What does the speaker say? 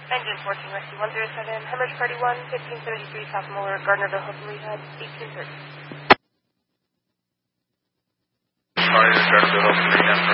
Engine 14, Rescue 107, Hemorrhage Party 1, 1573 South Molar, Gardnerville, Hilton Rehab, 1830. Sorry, Gardnerville, Hilton Rehab.